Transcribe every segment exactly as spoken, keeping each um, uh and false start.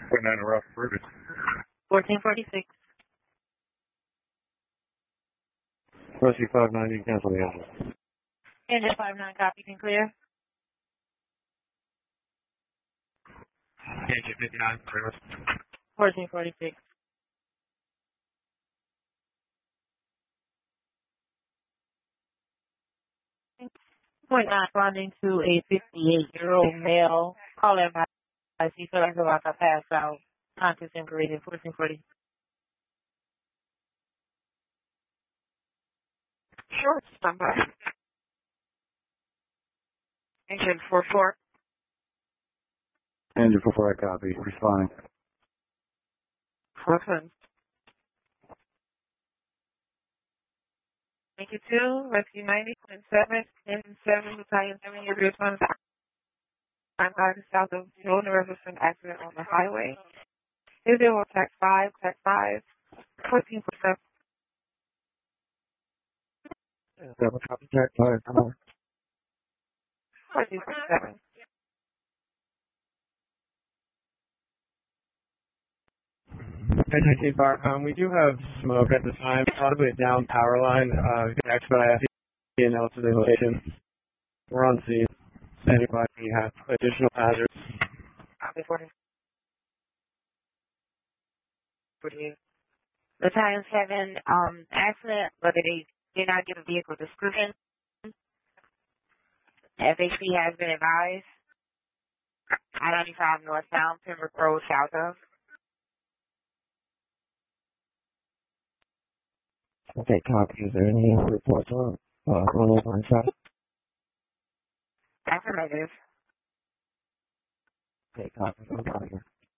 Put nine rough Ruby. fourteen forty-six. Rescue five ninety, cancel the engine. Engine five nine, copy, can clear. Engine fifty-nine, clear. fourteen forty-six. Point nine, responding to a fifty-eight-year-old male. Call advice. He felt like about to pass out. Conscious and breathing. fourteen forty. Sure, stand by. Engine four four. Engine four four, I copy. Responding. Listen. Thank you, two. Rescue ninety point seven. Engine seven, Battalion seven, your response. I'm driving south of Jordan River from accident on the highway. Is there tax five, tax five, fourteen percent. Seven, copy, tax five, come on. fourteen forty-seven. Hey, Taxi Bar. Um, we do have smoke at this time, probably a down power line. Uh, we can expedite the N L to the location. We're on scene. Standing by. We have additional hazards. Copy, forty. forty-eight. Battalion seven, um, accident, but they did not give a vehicle description. F H P has been advised. I ninety-five northbound, Pembroke Road, south of. Okay, copy. Is there any reports on uh, on the side? Affirmative. Okay, copy. I'm copy.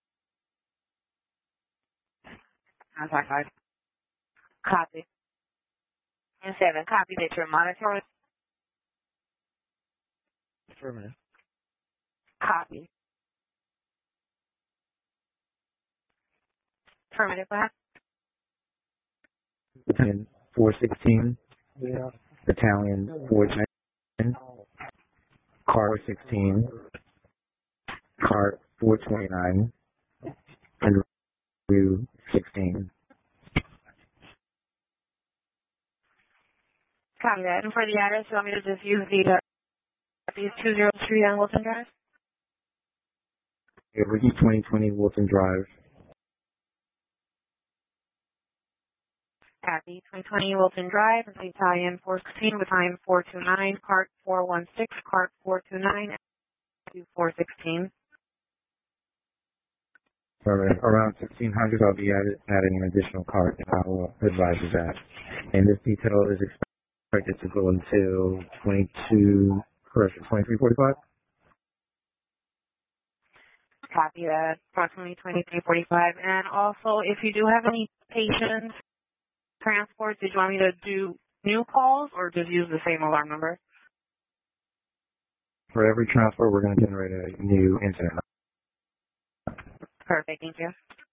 Contact five. Copy. And seven, copy that you're monitoring. Affirmative. Copy. Affirmative, what? Battalion four sixteen. Yeah. Battalion four ten. Car sixteen. Car four twenty-nine. And Review sixteen. Copy that. And for the address, you want me to just use the uh, two oh three on Wilson Drive? Yeah, Ricky twenty twenty Wilson Drive. Copy. twenty twenty Wilson Drive, Battalion four sixteen, Battalion four two nine, Cart four one six, Cart four two nine, four sixteen. Around sixteen hundred, I'll be added, adding an additional cart, and I will advise you that. And this detail is expected to go until twenty-two, correct, twenty-three forty-five? Copy that. Approximately twenty-three forty-five. And also, if you do have any patients, transport, did you want me to do new calls or just use the same alarm number? For every transport, we're going to generate a new incident. Perfect. Thank you.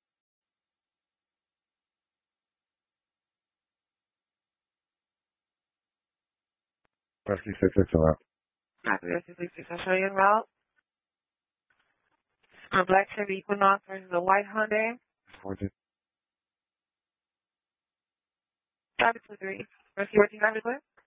Rescue six six zero. Copy. Rescue six six zero. I'll show you the route. A black Chevy Equinox versus a white Hyundai. fourteen. Copy two three. Rescue fourteen, copy clear.